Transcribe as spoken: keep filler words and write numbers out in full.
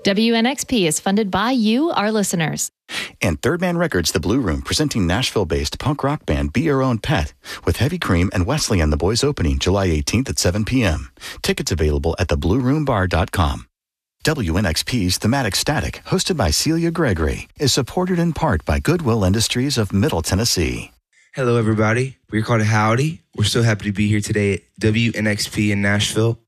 W N X P is funded by you, our listeners. And Third Man Records, The Blue Room, presenting Nashville-based punk rock band Be Your Own Pet, with Heavy Cream and Wesley and the Boys opening July eighteenth at seven p.m. Tickets available at the blue room bar dot com. W N X P's Thematic Static, hosted by Celia Gregory, is supported in part by Goodwill Industries of Middle Tennessee. Hello, everybody. We're called Howdy. We're so happy to be here today at W N X P in Nashville.